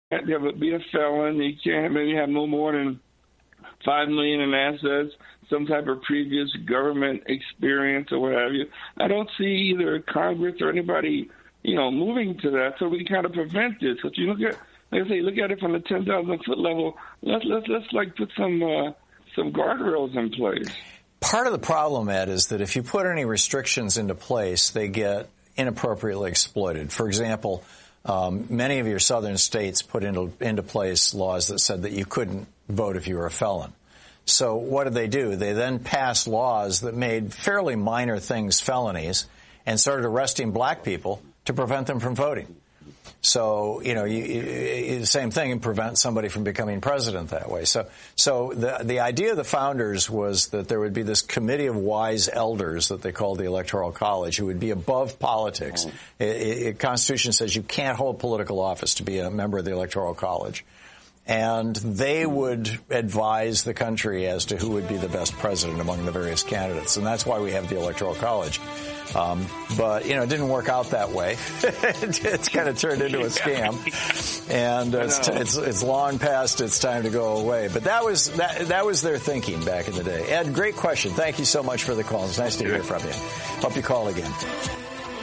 be a felon. You can't maybe have no more than $5 million in assets, some type of previous government experience or what have you. I don't see either Congress or anybody, moving to that, so we can kind of prevent this. But you look at, like I say, look at it from the 10,000-foot level. Let's like put some guardrails in place. Part of the problem, Ed, is that if you put any restrictions into place, they get inappropriately exploited. For example, many of your southern states put into place laws that said that you couldn't vote if you were a felon. So what did they do? They then passed laws that made fairly minor things felonies and started arresting black people to prevent them from voting. So, the same thing and prevent somebody from becoming president that way. So the idea of the founders was that there would be this committee of wise elders that they called the Electoral College who would be above politics. The Constitution says you can't hold political office to be a member of the Electoral College. And they would advise the country as to who would be the best president among the various candidates. And that's why we have the Electoral College. But, it didn't work out that way. It's kind of turned into a scam. And it's long past its time to go away. But that was their thinking back in the day. Ed, great question. Thank you so much for the call. It's nice to hear from you. Hope you call again.